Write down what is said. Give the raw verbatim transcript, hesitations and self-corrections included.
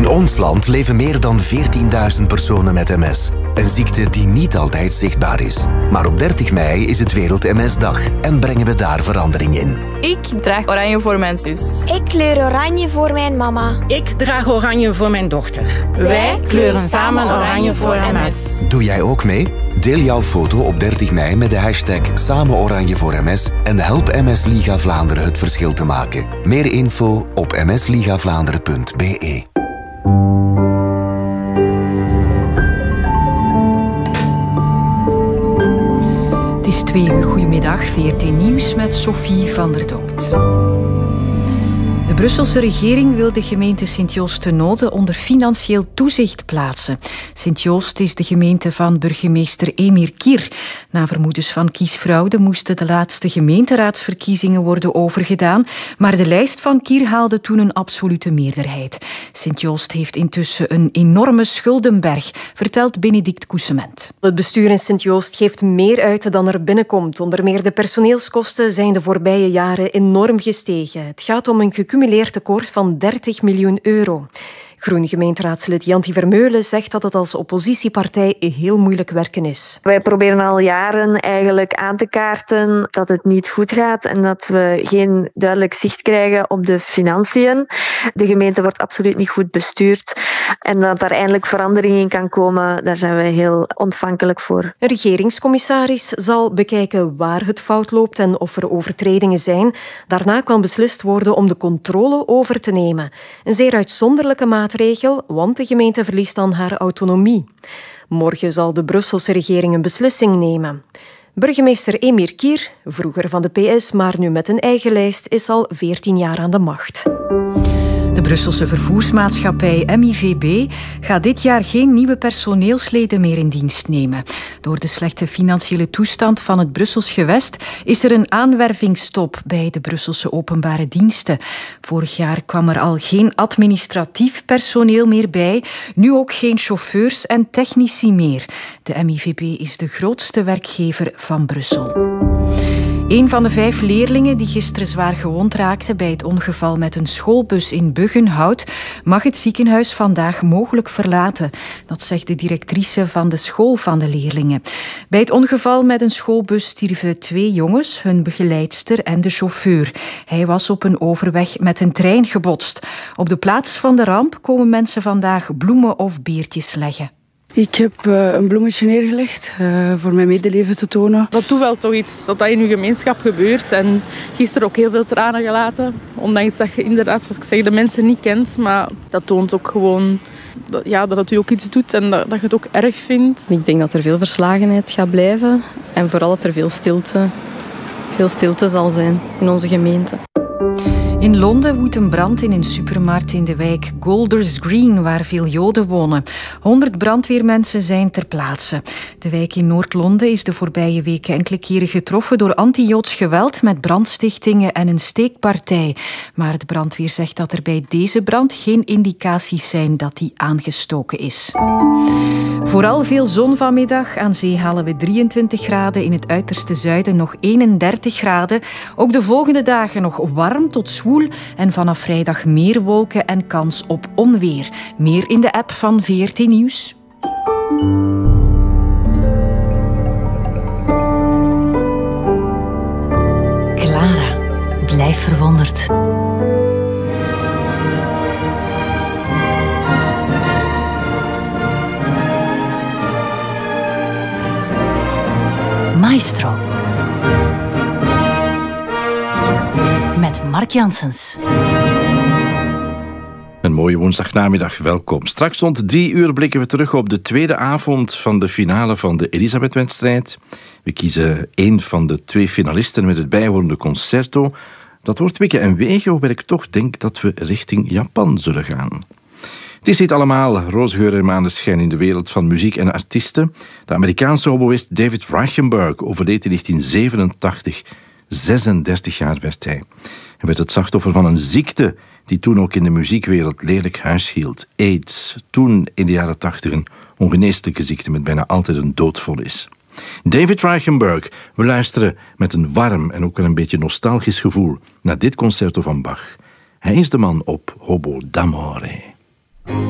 In ons land leven meer dan veertienduizend personen met M S. Een ziekte die niet altijd zichtbaar is. Maar op dertig mei is het Wereld M S-dag en brengen we daar verandering in. Ik draag oranje voor mijn zus. Ik kleur oranje voor mijn mama. Ik draag oranje voor mijn dochter. Wij kleuren samen oranje voor M S. Doe jij ook mee? Deel jouw foto op dertig mei met de hashtag Samen Oranje voor M S en help M S Liga Vlaanderen het verschil te maken. Meer info op m s liga vlaanderen punt b e. Het is twee uur. Goedemiddag, V R T Nieuws met Sophie van der Dokt. De Brusselse regering wil de gemeente Sint-Joost-te-Noode onder financieel toezicht plaatsen. Sint-Joost is de gemeente van burgemeester Emir Kir. Na vermoedens van kiesfraude moesten de laatste gemeenteraadsverkiezingen worden overgedaan, maar de lijst van Kir haalde toen een absolute meerderheid. Sint-Joost heeft intussen een enorme schuldenberg, vertelt Benedict Coussement. Het bestuur in Sint-Joost geeft meer uit dan er binnenkomt. Onder meer de personeelskosten zijn de voorbije jaren enorm gestegen. Het gaat om een gecumuleerd tekort van dertig miljoen euro. Groen gemeenteraadslid Janti Vermeulen zegt dat het als oppositiepartij heel moeilijk werken is. Wij proberen al jaren eigenlijk aan te kaarten dat het niet goed gaat en dat we geen duidelijk zicht krijgen op de financiën. De gemeente wordt absoluut niet goed bestuurd en dat daar eindelijk verandering in kan komen, daar zijn wij heel ontvankelijk voor. Een regeringscommissaris zal bekijken waar het fout loopt en of er overtredingen zijn. Daarna kan beslist worden om de controle over te nemen. Een zeer uitzonderlijke maatregel, want de gemeente verliest dan haar autonomie. Morgen zal de Brusselse regering een beslissing nemen. Burgemeester Emir Kir, vroeger van de P S, maar nu met een eigen lijst, is al veertien jaar aan de macht. De Brusselse vervoersmaatschappij M I V B gaat dit jaar geen nieuwe personeelsleden meer in dienst nemen. Door de slechte financiële toestand van het Brussels gewest is er een aanwervingsstop bij de Brusselse openbare diensten. Vorig jaar kwam er al geen administratief personeel meer bij, nu ook geen chauffeurs en technici meer. De M I V B is de grootste werkgever van Brussel. Een van de vijf leerlingen die gisteren zwaar gewond raakte bij het ongeval met een schoolbus in Buggenhout mag het ziekenhuis vandaag mogelijk verlaten. Dat zegt de directrice van de school van de leerlingen. Bij het ongeval met een schoolbus stierven twee jongens, hun begeleidster en de chauffeur. Hij was op een overweg met een trein gebotst. Op de plaats van de ramp komen mensen vandaag bloemen of beertjes leggen. Ik heb uh, een bloemetje neergelegd uh, voor mijn medeleven te tonen. Dat doet wel toch iets dat dat in uw gemeenschap gebeurt. En gisteren ook heel veel tranen gelaten. Ondanks dat je inderdaad, zoals ik zeg, de mensen niet kent. Maar dat toont ook gewoon dat, ja, dat het u ook iets doet en dat, dat je het ook erg vindt. Ik denk dat er veel verslagenheid gaat blijven. En vooral dat er veel stilte, veel stilte zal zijn in onze gemeente. In Londen woedt een brand in een supermarkt in de wijk Golders Green, waar veel Joden wonen. Honderd brandweermensen zijn ter plaatse. De wijk in Noord-Londen is de voorbije weken enkele keren getroffen door anti-Joods geweld met brandstichtingen en een steekpartij. Maar de brandweer zegt dat er bij deze brand geen indicaties zijn dat die aangestoken is. Vooral veel zon vanmiddag. Aan zee halen we drieëntwintig graden, in het uiterste zuiden nog eenendertig graden. Ook de volgende dagen nog warm tot zwoel en vanaf vrijdag meer wolken en kans op onweer. Meer in de app van V R T Nieuws. Clara, blijf verwonderd. Maestro. Met Mark Janssens. Een mooie woensdagnamiddag, welkom. Straks rond drie uur blikken we terug op de tweede avond van de finale van de Elisabeth-wedstrijd. We kiezen één van de twee finalisten met het bijhorende concerto. Dat wordt wikken en wegen, hoewel ik toch denk dat we richting Japan zullen gaan. Het is niet allemaal roze geur en maneschijn in de wereld van muziek en artiesten. De Amerikaanse oboïst David Reichenberg overleed in negentien zevenentachtig. zesendertig jaar werd hij. Hij werd het slachtoffer van een ziekte die toen ook in de muziekwereld lelijk huishield. AIDS, toen in de jaren tachtig een ongeneeslijke ziekte met bijna altijd een doodvonnis. David Reichenberg, we luisteren met een warm en ook wel een beetje nostalgisch gevoel naar dit concerto van Bach. Hij is de man op Hobo d'Amore.